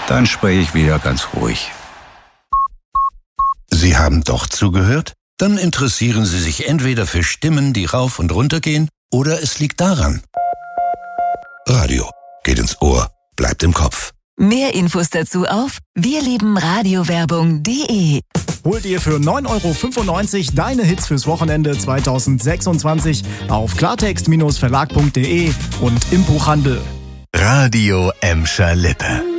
Dann spreche ich wieder ganz ruhig. Sie haben doch zugehört? Dann interessieren Sie sich entweder für Stimmen, die rauf und runter gehen, oder es liegt daran. Radio geht ins Ohr, bleibt im Kopf. Mehr Infos dazu auf wirliebenradiowerbung.de. Hol dir für 9,95 € deine Hits fürs Wochenende 2026 auf klartext-verlag.de und im Buchhandel. Radio Emscher Lippe.